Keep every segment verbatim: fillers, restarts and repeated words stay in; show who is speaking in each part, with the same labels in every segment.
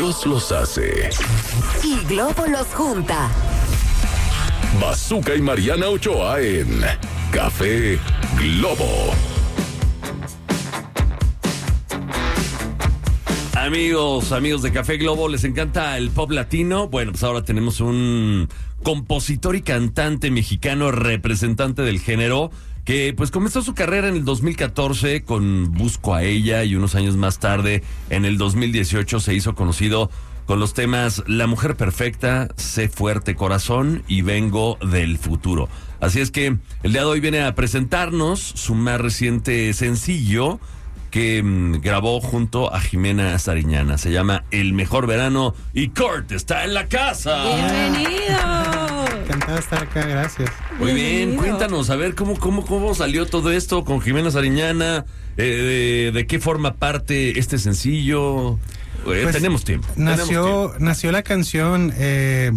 Speaker 1: Dios los hace.
Speaker 2: Y Globo los junta.
Speaker 1: Bazooka y Mariana Ochoa en Café Globo.
Speaker 3: Amigos, amigos de Café Globo, ¿les encanta el pop latino? Bueno, pues ahora tenemos un compositor y cantante mexicano representante del género que pues comenzó su carrera en el dos mil catorce con Busco a ella y unos años más tarde, en el dos mil dieciocho, se hizo conocido con los temas La Mujer Perfecta, Sé Fuerte Corazón y Vengo del Futuro. Así es que el día de hoy viene a presentarnos su más reciente sencillo que mmm, grabó junto a Jimena Sariñana. Se llama El Mejor Verano y Kurt está en la casa.
Speaker 4: ¡Bienvenido!
Speaker 5: Encantado de estar acá, gracias.
Speaker 3: Muy bien, cuéntanos, a ver, ¿cómo, cómo, cómo salió todo esto con Jimena Sariñana? Eh, de, ¿De qué forma parte este sencillo? Eh,
Speaker 5: Pues,
Speaker 3: tenemos tiempo.
Speaker 5: Nació,
Speaker 3: tenemos tiempo.
Speaker 5: nació la canción eh,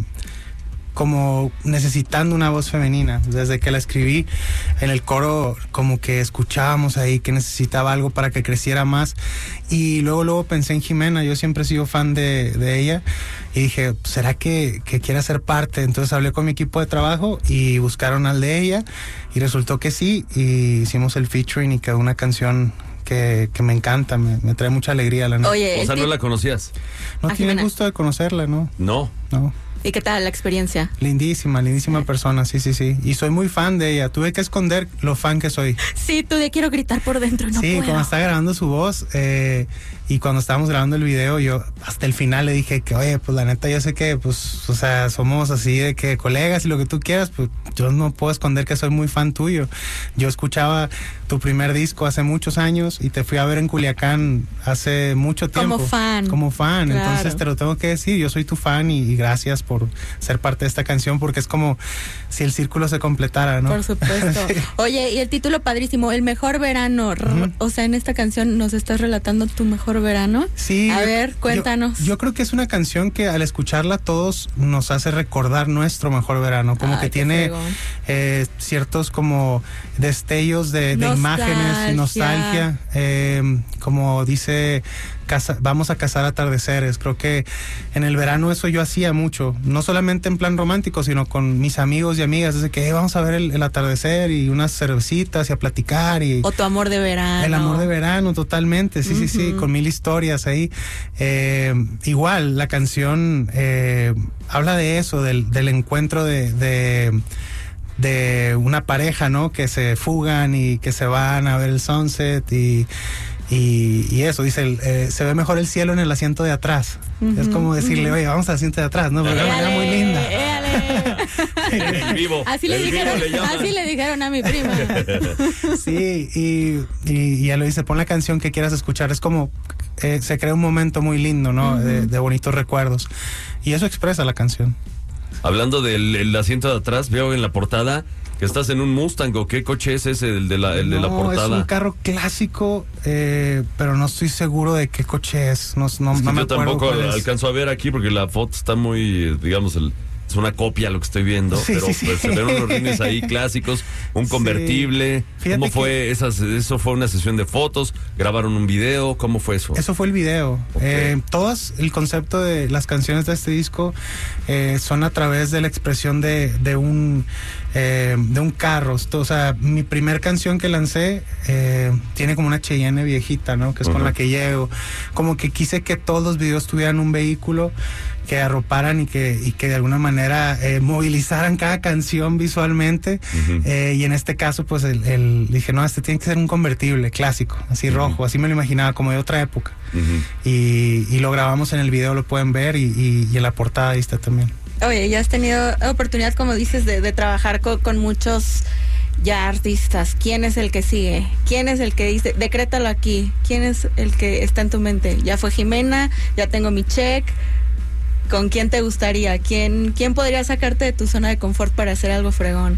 Speaker 5: como necesitando una voz femenina. Desde que la escribí, en el coro como que escuchábamos ahí que necesitaba algo para que creciera más. Y luego luego pensé en Jimena. Yo siempre he sido fan de, de ella. Y dije, ¿será que, que quiere ser parte? Entonces hablé con mi equipo de trabajo y buscaron al de ella. Y resultó que sí. Y hicimos el featuring y quedó una canción que, que me encanta, me, me trae mucha alegría. La
Speaker 4: Oye,
Speaker 3: O sea, ¿no la conocías?
Speaker 5: No
Speaker 4: ¿A
Speaker 5: tiene
Speaker 4: Jimena?
Speaker 5: gusto de conocerla, ¿no?
Speaker 3: No.
Speaker 5: No.
Speaker 4: ¿y qué tal la experiencia?
Speaker 5: Lindísima, lindísima persona, sí, sí, sí. Y soy muy fan de ella. Tuve que esconder lo fan que soy.
Speaker 4: Sí, tú de quiero gritar por dentro, no
Speaker 5: sí,
Speaker 4: puedo.
Speaker 5: cuando estaba grabando su voz eh, y cuando estábamos grabando el video, yo hasta el final le dije que, oye, pues la neta yo sé que, pues, o sea, somos así de que colegas y lo que tú quieras, pues yo no puedo esconder que soy muy fan tuyo. Yo escuchaba tu primer disco hace muchos años y te fui a ver en Culiacán hace mucho tiempo.
Speaker 4: Como fan.
Speaker 5: Como fan,
Speaker 4: Claro.
Speaker 5: entonces te lo tengo que decir, yo soy tu fan y, y gracias por ser parte de esta canción porque es como si el círculo se completara, ¿no?
Speaker 4: Por supuesto.
Speaker 5: Sí.
Speaker 4: Oye, y el título padrísimo, El Mejor Verano. R-
Speaker 5: Ujú.
Speaker 4: O sea, en esta canción nos estás relatando tu mejor verano.
Speaker 5: Sí.
Speaker 4: A
Speaker 5: yo-
Speaker 4: ver,
Speaker 5: yo-
Speaker 4: cuéntanos.
Speaker 5: Yo, creo que es una canción que al escucharla todos nos hace recordar nuestro mejor verano, como
Speaker 4: Ay,
Speaker 5: que
Speaker 4: qué
Speaker 5: tiene
Speaker 4: fregón.
Speaker 5: eh, ciertos como destellos de, de imágenes y nostalgia, eh, como dice, casa- vamos a cazar atardeceres. Creo que en el verano eso yo hacía mucho, no solamente en plan romántico, sino con mis amigos y amigas, desde que "Eh, vamos a ver el, el atardecer y unas cervecitas y a platicar y...
Speaker 4: O tu amor de verano.
Speaker 5: El amor de verano, totalmente, sí, sí, sí,
Speaker 4: Ujú.
Speaker 5: con mil historias ahí. Eh, igual, la canción eh, habla de eso, del, del encuentro de, de, de una pareja, ¿no? Que se fugan y que se van a ver el sunset y... Y, y eso, dice, el, eh, se ve mejor el cielo en el asiento de atrás.
Speaker 4: Ujú,
Speaker 5: Es como decirle,
Speaker 4: ujú.
Speaker 5: oye, vamos al asiento de atrás, ¿no? Porque es una manera muy linda.
Speaker 4: Éale.
Speaker 3: En vivo.
Speaker 4: Así le
Speaker 3: En vivo
Speaker 4: dijeron,
Speaker 3: le llaman.
Speaker 4: así le dijeron a mi prima.
Speaker 5: Sí, y, y, y ya lo dice, pon la canción que quieras escuchar. Es como, eh, se crea un momento muy lindo, ¿no?
Speaker 4: Ujú.
Speaker 5: de, de bonitos recuerdos. Y eso expresa la canción.
Speaker 3: Hablando del el asiento de atrás, veo en la portada que estás en un Mustang, ¿o qué coche es ese, el de la, el de la
Speaker 5: No,
Speaker 3: portada?
Speaker 5: es un carro clásico, eh, pero no estoy seguro de qué coche es. No, no,
Speaker 3: Es que
Speaker 5: no me
Speaker 3: yo
Speaker 5: acuerdo
Speaker 3: tampoco
Speaker 5: cuál es.
Speaker 3: alcanzo a ver aquí porque la foto está muy, digamos, el, es una copia lo que estoy viendo,
Speaker 5: Sí,
Speaker 3: pero
Speaker 5: sí, sí.
Speaker 3: pues, se ven unos rines ahí clásicos, un
Speaker 5: Sí.
Speaker 3: convertible.
Speaker 5: Fíjate
Speaker 3: ¿Cómo fue
Speaker 5: que-
Speaker 3: esas, eso fue una sesión de fotos? ¿Grabaron un video? ¿Cómo fue eso?
Speaker 5: Eso fue el video.
Speaker 3: Ok.
Speaker 5: Eh, todas, el concepto de las canciones de este disco eh, son a través de la expresión de, de un eh, de un carro. Esto, o sea, mi primer canción que lancé eh, tiene como una Cheyenne viejita, ¿no? Que es con
Speaker 3: Ujú.
Speaker 5: la que llego. Como que quise que todos los videos tuvieran un vehículo que arroparan y que, y que de alguna manera eh, movilizaran cada canción visualmente.
Speaker 3: Ujú.
Speaker 5: Eh, y en este caso, pues el, el- dije, no, este tiene que ser un convertible clásico, así
Speaker 3: Ujú.
Speaker 5: rojo, así me lo imaginaba, como de otra época.
Speaker 3: Ujú.
Speaker 5: Y, y lo grabamos en el video, lo pueden ver, y, y- y en la portada ahí está también.
Speaker 4: Oye, ya has tenido oportunidad, como dices, de, de trabajar con, con muchos ya artistas. ¿Quién es el que sigue? ¿Quién es el que dice, decrétalo aquí? ¿Quién es el que está en tu mente? Ya fue Jimena, ya tengo mi check. ¿Con quién te gustaría? ¿Quién, quién podría sacarte de tu zona de confort para hacer algo fregón?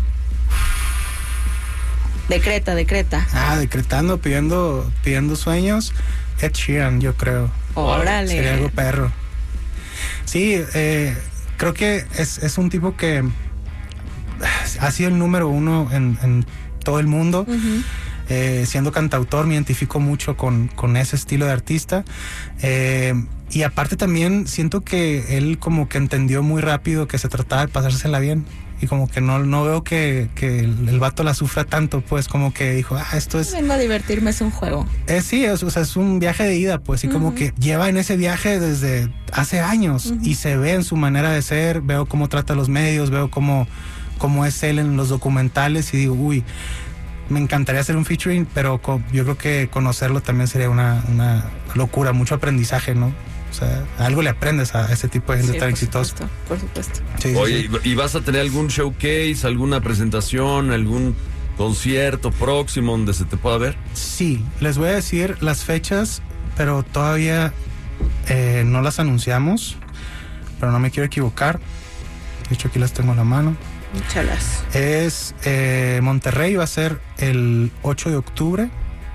Speaker 4: Decreta, decreta.
Speaker 5: Ah, decretando, pidiendo, pidiendo sueños, Ed Sheeran, yo creo.
Speaker 4: Órale.
Speaker 5: Sería algo perro. Sí, eh, creo que es, es un tipo que ha sido el número uno en, en todo el mundo.
Speaker 4: Ujú.
Speaker 5: Eh, siendo cantautor me identifico mucho con, con ese estilo de artista. Eh, y aparte también siento que él como que entendió muy rápido que se trataba de pasársela bien. Y como que no, no veo que, que el, el vato la sufra tanto, pues como que dijo, ah, esto es...
Speaker 4: Vengo a divertirme, es un juego.
Speaker 5: Eh, sí, es, o sea, es un viaje de ida, pues, y uh-huh. como que lleva en ese viaje desde hace años, uh-huh. y se ve en su manera de ser, veo cómo trata a los medios, veo cómo, cómo es él en los documentales, y digo, uy, me encantaría hacer un featuring, pero con, yo creo que conocerlo también sería una, una locura, mucho aprendizaje, ¿no? O sea, algo le aprendes a ese tipo de gente sí, tan exitosa.
Speaker 4: Por supuesto.
Speaker 5: Sí,
Speaker 3: Oye,
Speaker 5: sí.
Speaker 3: ¿y vas a tener algún showcase, alguna presentación, algún concierto próximo donde se te pueda ver?
Speaker 5: Sí, les voy a decir las fechas, pero todavía eh, no las anunciamos, pero no me quiero equivocar. De hecho, aquí las tengo en la mano.
Speaker 4: Muchas.
Speaker 5: Es eh, Monterrey, va a ser el ocho de octubre.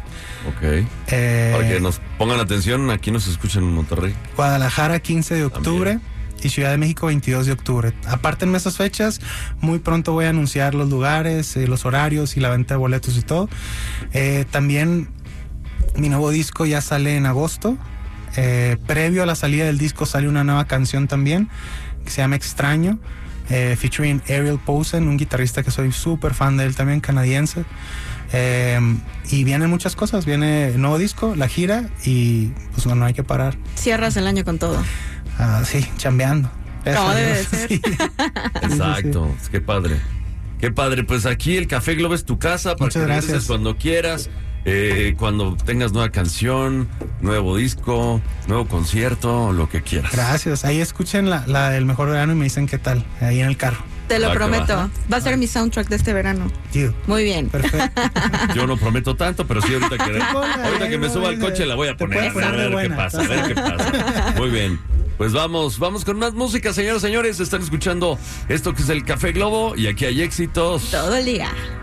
Speaker 3: Ok. Eh, Para que nos pongan atención, aquí nos escuchan en Monterrey.
Speaker 5: Guadalajara, quince de octubre. También. Y Ciudad de México, veintidós de octubre. Apártenme esas fechas. Muy pronto voy a anunciar los lugares, eh, los horarios y la venta de boletos y todo. Eh, también mi nuevo disco ya sale en agosto. Eh, previo a la salida del disco sale una nueva canción también que se llama Extraño. Eh, featuring Ariel Posen, un guitarrista que soy súper fan de él también, canadiense. Eh, y vienen muchas cosas, viene el nuevo disco, la gira y pues bueno, no hay que parar.
Speaker 4: Cierras el año con todo.
Speaker 5: Ah, sí, chambeando.
Speaker 4: Como debe de ser.
Speaker 5: Sí.
Speaker 3: Exacto, sí, sí. Qué padre. Qué padre, pues aquí el Café Globo es tu casa para
Speaker 5: Muchas
Speaker 3: que
Speaker 5: gracias.
Speaker 3: regreses cuando quieras, eh, cuando tengas nueva canción, nuevo disco, nuevo concierto, lo que quieras.
Speaker 5: Gracias, ahí escuchen la, la del Mejor Verano y me dicen qué tal, ahí en el carro.
Speaker 4: Te lo
Speaker 3: Va
Speaker 4: prometo.
Speaker 3: va.
Speaker 4: va a ser mi soundtrack de este verano.
Speaker 5: Tío.
Speaker 4: Muy bien.
Speaker 5: Perfecto.
Speaker 3: Yo no prometo tanto, pero sí ahorita que, ahorita que me suba al coche la voy a poner. A ver, a ver qué pasa, a ver qué pasa. Muy bien. Pues vamos, vamos con más música, señoras y señores. Están escuchando esto que es el Café Globo y aquí hay éxitos.
Speaker 4: Todo el día.